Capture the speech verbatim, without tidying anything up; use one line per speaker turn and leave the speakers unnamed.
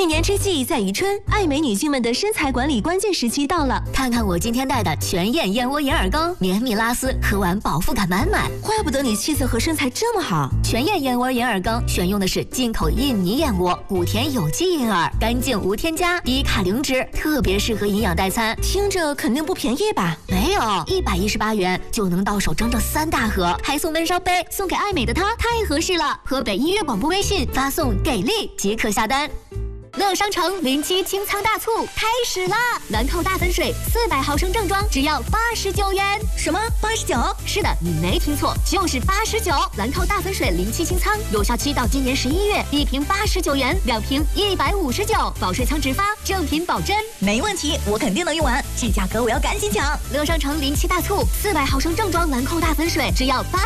年之计在于春，爱美女性们的身材管理关键时期到了。
看看我今天带的全燕燕窝银耳羹，绵密拉丝，喝完饱腹感满满。
怪不得你气色和身材这么好。
全燕燕窝银耳羹选用的是进口印尼燕窝，谷田有机银耳，干净无添加，低卡零脂，特别适合营养代餐。
听着肯定不便宜吧？
没有，一百一十八元就能到手整整三大盒，还送温烧杯，送给爱美的她太合适了。河北音乐广播微信发送给力即可下单。乐商城零七清仓大促开始啦！兰蔻大粉水四百毫升正装只要八十九元。
什么？八十九？
是的，你没听错，就是八十九。兰蔻大粉水零七清仓有效期到今年十一月，一瓶八十九元，两瓶一百五十九，保税仓直发，正品保真。
没问题，我肯定能用完，这价格我要赶紧抢。
乐商城零七大促四百毫升正装兰蔻大粉水只要八。